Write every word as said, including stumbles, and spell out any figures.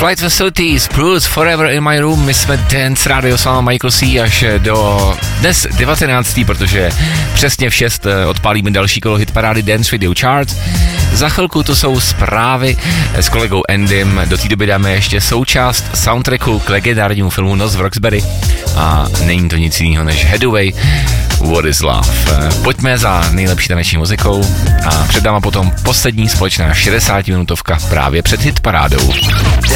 Flight Facilities, Bruce, Forever in my room. My jsme Dance Radio s váma Michael C. až do dnes devatenáctého protože přesně v šest odpálíme další kolo hitparády Dance Radio Chart. Za chvilku to jsou zprávy s kolegou Endym. Do té doby dáme ještě součást soundtracku k legendárnímu filmu Noc v Roxbury. A není to nic jiného než Hathaway, What is Love. Pojďme za nejlepší taneční muzikou a předám potom poslední společná šedesátiminutovka právě před hitparádou.